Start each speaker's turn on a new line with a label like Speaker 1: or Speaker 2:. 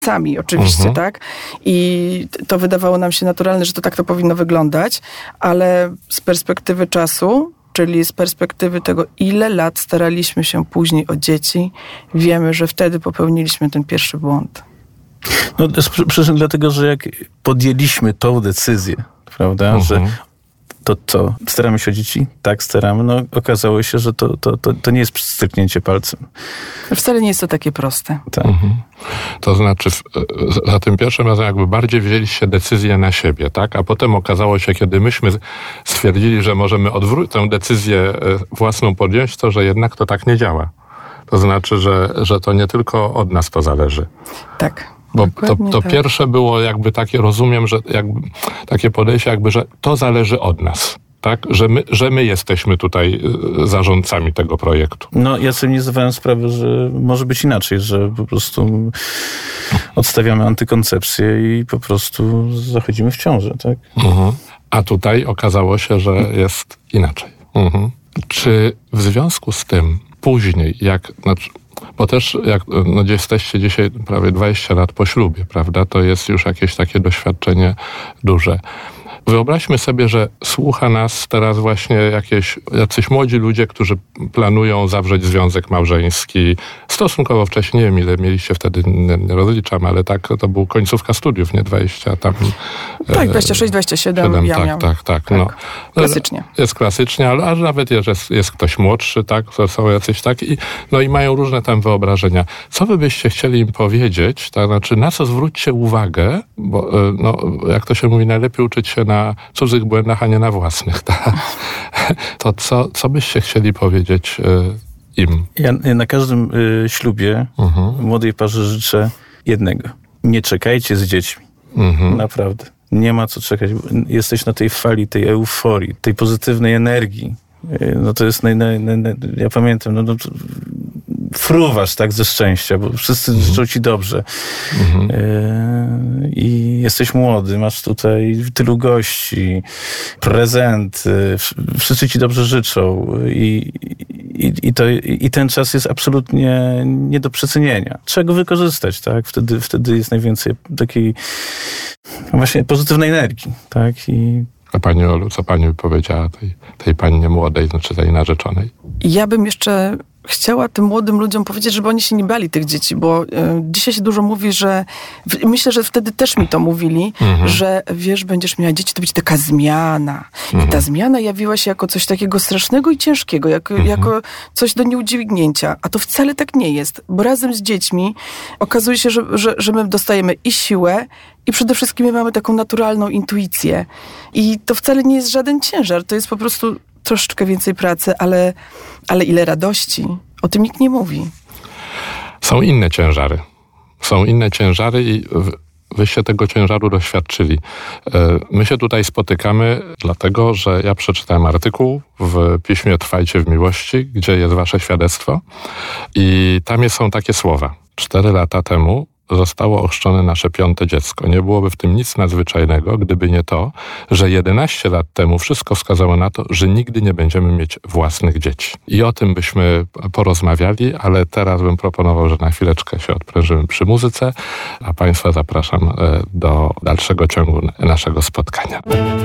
Speaker 1: sami oczywiście, tak? I to wydawało nam się naturalne, że to tak to powinno wyglądać, ale z perspektywy czasu, czyli z perspektywy tego, ile lat staraliśmy się później o dzieci, wiemy, że wtedy popełniliśmy ten pierwszy błąd.
Speaker 2: No przecież dlatego, że jak podjęliśmy tą decyzję, prawda, że to co, staramy się o dzieci? Tak, staramy. No okazało się, że to nie jest stryknięcie palcem.
Speaker 1: Wcale nie jest to takie proste.
Speaker 2: Tak.
Speaker 3: To znaczy, za tym pierwszym razem jakby bardziej wzięliście decyzję na siebie, tak? A potem okazało się, kiedy myśmy stwierdzili, że możemy tę decyzję własną podjąć, to że jednak to tak nie działa. To znaczy, że to nie tylko od nas to zależy.
Speaker 1: Tak.
Speaker 3: Bo to pierwsze było jakby takie, rozumiem, że jakby takie podejście jakby, że to zależy od nas, tak? Że my jesteśmy tutaj zarządcami tego projektu.
Speaker 2: No ja sobie nie zdawałem sprawy, że może być inaczej, że po prostu odstawiamy antykoncepcję i po prostu zachodzimy w ciążę, tak?
Speaker 3: A tutaj okazało się, że jest inaczej. Czy w związku z tym później, bo też jak jesteście dzisiaj prawie 20 lat po ślubie, prawda, to jest już jakieś takie doświadczenie duże. Wyobraźmy sobie, że słucha nas teraz właśnie jacyś młodzi ludzie, którzy planują zawrzeć związek małżeński stosunkowo wcześnie. Nie wiem, ile mieliście wtedy, nie rozliczam, ale tak, to był końcówka studiów, nie 20 tam.
Speaker 1: Tak, 26, 27 ja miałam.
Speaker 3: Tak. No.
Speaker 1: Klasycznie.
Speaker 3: Jest klasycznie, ale nawet jest ktoś młodszy, tak, to są jacyś tak i mają różne tam wyobrażenia. Co wy byście chcieli im powiedzieć, to znaczy na co zwróćcie uwagę, bo jak to się mówi, najlepiej uczyć się na cudzych błędach, a nie na własnych. Tak? To co byście chcieli powiedzieć im?
Speaker 2: Ja na każdym ślubie młodej parze życzę jednego. Nie czekajcie z dziećmi. Naprawdę. Nie ma co czekać. Jesteś na tej fali, tej euforii, tej pozytywnej energii. No to jest ja pamiętam, fruwasz tak ze szczęścia, bo wszyscy życzą ci dobrze. I jesteś młody, masz tutaj tylu gości, wszyscy ci dobrze życzą i ten czas jest absolutnie nie do przecenienia. Trzeba go wykorzystać, tak? Wtedy jest najwięcej takiej właśnie pozytywnej energii, tak?
Speaker 3: A pani Olu, co pani by powiedziała tej pannie młodej, znaczy tej narzeczonej?
Speaker 1: Ja bym jeszcze chciała tym młodym ludziom powiedzieć, żeby oni się nie bali tych dzieci, bo dzisiaj się dużo mówi, że myślę, że wtedy też mi to mówili, że wiesz, będziesz miała dzieci, to będzie taka zmiana. I ta zmiana jawiła się jako coś takiego strasznego i ciężkiego, jako coś do nieudźwignięcia. A to wcale tak nie jest, bo razem z dziećmi okazuje się, że my dostajemy i siłę, i przede wszystkim my mamy taką naturalną intuicję. I to wcale nie jest żaden ciężar, to jest po prostu troszeczkę więcej pracy, ale ile radości. O tym nikt nie mówi.
Speaker 3: Są inne ciężary i wyście tego ciężaru doświadczyli. My się tutaj spotykamy dlatego, że ja przeczytałem artykuł w piśmie Trwajcie w miłości, gdzie jest wasze świadectwo i tam są takie słowa. 4 lata temu zostało ochrzczone nasze 5. dziecko. Nie byłoby w tym nic nadzwyczajnego, gdyby nie to, że 11 lat temu wszystko wskazało na to, że nigdy nie będziemy mieć własnych dzieci. I o tym byśmy porozmawiali, ale teraz bym proponował, że na chwileczkę się odprężymy przy muzyce, a państwa zapraszam do dalszego ciągu naszego spotkania.